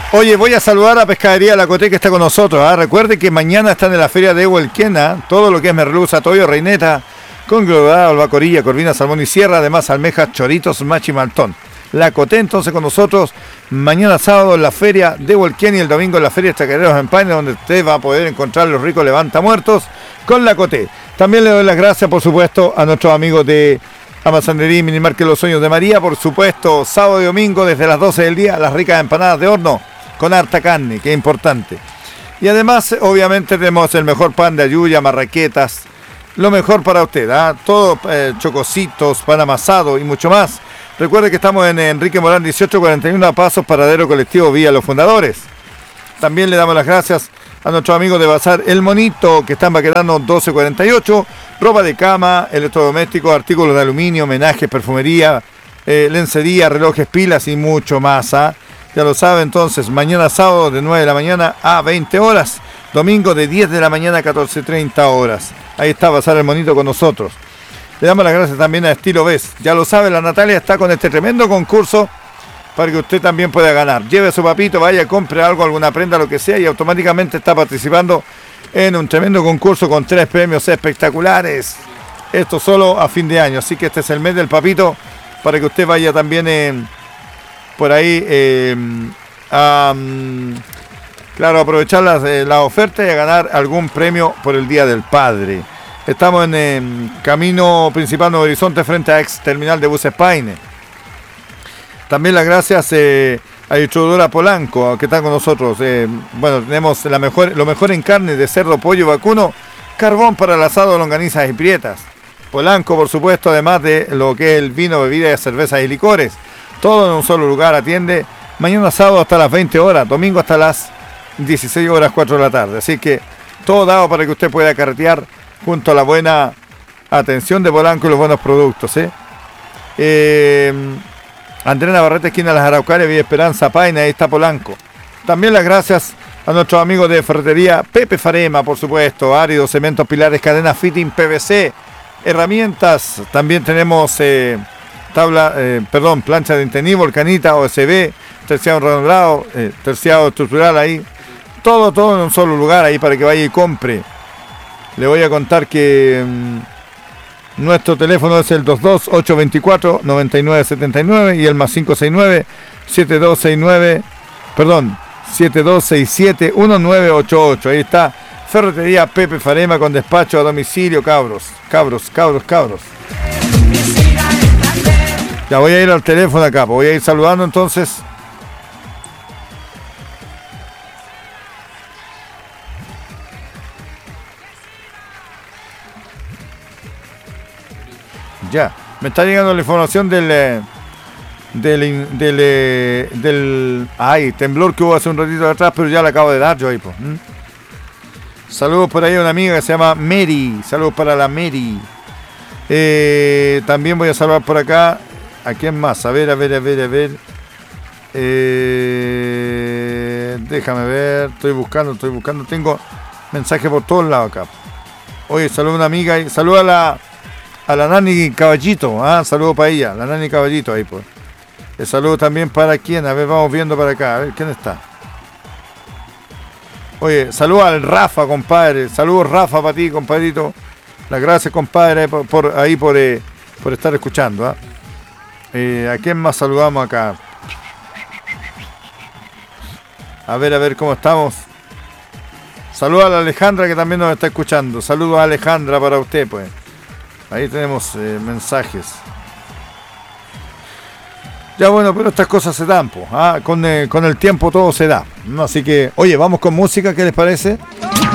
Oye, voy a saludar a Pescadería La Coté que está con nosotros. Recuerde que mañana están en la feria de Huelquén, todo lo que es merluza, toyo, reineta, con globada, albacorilla, corvina, salmón y sierra, además almejas, choritos, machi, maltón. La Coté entonces con nosotros mañana sábado en la feria de Huelquén y el domingo en la feria de Chacareros en Paine, donde usted va a poder encontrar los ricos levantamuertos con La Coté. También le doy las gracias, por supuesto, a nuestros amigos de Amazanería y Minimarket Los Sueños de María. Por supuesto, sábado y domingo desde las 12 del día, las ricas empanadas de horno con harta carne, que es importante. Y además, obviamente, tenemos el mejor pan de ayuya, marraquetas, lo mejor para usted, todo, chococitos, pan amasado y mucho más. Recuerde que estamos en Enrique Morán 1841 a Pasos, paradero colectivo Vía Los Fundadores. También le damos las gracias a nuestros amigos de Bazar El Monito, que están Baquedano 1248, ropa de cama, electrodomésticos, artículos de aluminio, homenajes, perfumería, lencería, relojes, pilas y mucho más. Ya lo sabe, entonces, mañana sábado de 9 de la mañana a 20 horas, domingo de 10 de la mañana a 14:30 horas. Ahí está Bazar El Monito con nosotros. Le damos las gracias también a Estilo Ves. Ya lo sabe, la Natalia está con este tremendo concurso para que usted también pueda ganar. Lleve a su papito, vaya, compre algo, alguna prenda, lo que sea, y automáticamente está participando en un tremendo concurso con 3 premios espectaculares. Esto solo a fin de año, así que este es el mes del papito para que usted vaya también por ahí claro, aprovechar la oferta y a ganar algún premio por el Día del Padre. Estamos en camino principal Nuevo Horizonte frente a ex terminal de buses Paine. También las gracias a distribuidora Polanco, que está con nosotros. Bueno, tenemos lo mejor en carne de cerdo, pollo, vacuno, carbón para el asado, longanizas y prietas. Polanco, por supuesto, además de lo que es el vino, bebidas, cervezas y licores. Todo en un solo lugar. Atiende mañana sábado hasta las 20 horas, domingo hasta las 16 horas, 4 de la tarde. Así que todo dado para que usted pueda carretear junto a la buena atención de Polanco y los buenos productos. Andrés Navarrete, esquina de las Araucarias, Villa Esperanza, Paine, ahí está Polanco. También las gracias a nuestros amigos de ferretería Pepe Farema, por supuesto, áridos, cementos, pilares, cadenas, fitting, PVC, herramientas. También tenemos plancha de Intení, Volcanita, OSB, terciado redondeado, terciado estructural ahí. Todo en un solo lugar ahí para que vaya y compre. Le voy a contar que nuestro teléfono es el 22-824-9979 y el más 569-7267-1988. Ahí está, ferretería Pepe Farema con despacho a domicilio, cabros. Ya voy a ir al teléfono acá, voy a ir saludando entonces. Ya, me está llegando la información del temblor que hubo hace un ratito atrás, pero ya la acabo de dar yo ahí, pues. Saludos por ahí a una amiga que se llama Mary. Saludos para la Mary. También voy a saludar por acá. ¿A quién más? A ver. Déjame ver. Estoy buscando. Tengo mensajes por todos lados acá. Oye, saludo a una amiga y saludo a la Nani Caballito. Saludo para ella, la Nani Caballito ahí, pues. El saludo también para quién. A ver, vamos viendo para acá. A ver, ¿quién está? Oye, saludo al Rafa, compadre. Saludos, Rafa, para ti, compadrito. Las gracias, compadre, por estar escuchando. ¿A quién más saludamos acá? A ver cómo estamos. Saludos a la Alejandra, que también nos está escuchando. Saludos a Alejandra para usted, pues. Ahí tenemos mensajes. Ya bueno, pero estas cosas se dan, con el tiempo todo se da. Así que, oye, vamos con música, ¿qué les parece?